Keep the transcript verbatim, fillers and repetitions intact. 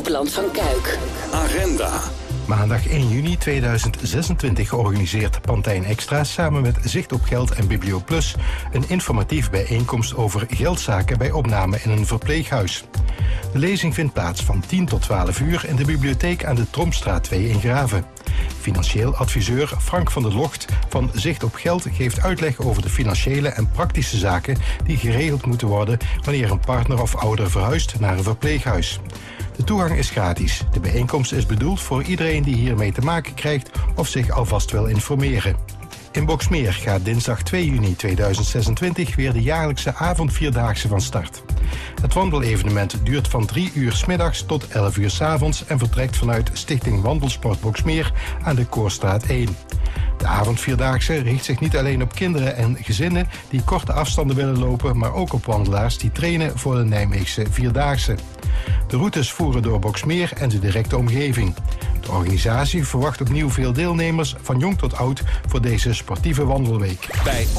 Hoogland van Kuik. Agenda. Maandag één juni tweeduizend zesentwintig organiseert Pantijn Extra samen met Zicht op Geld en Biblioplus een informatieve bijeenkomst over geldzaken bij opname in een verpleeghuis. De lezing vindt plaats van tien tot twaalf uur in de bibliotheek aan de Tromstraat twee in Graven. Financieel adviseur Frank van der Locht van Zicht op Geld geeft uitleg over de financiële en praktische zaken die geregeld moeten worden wanneer een partner of ouder verhuist naar een verpleeghuis. De toegang is gratis. De bijeenkomst is bedoeld voor iedereen die hiermee te maken krijgt of zich alvast wil informeren. In Boxmeer gaat dinsdag twee juni tweeduizend zesentwintig weer de jaarlijkse avondvierdaagse van start. Het wandelevenement duurt van drie uur 's middags tot elf uur 's avonds en vertrekt vanuit Stichting Wandelsport Boxmeer aan de Koorstraat één. De avondvierdaagse richt zich niet alleen op kinderen en gezinnen die korte afstanden willen lopen, maar ook op wandelaars die trainen voor de Nijmeegse Vierdaagse. De routes voeren door Boxmeer en de directe omgeving. De organisatie verwacht opnieuw veel deelnemers, van jong tot oud, voor deze sportieve wandelweek. Bij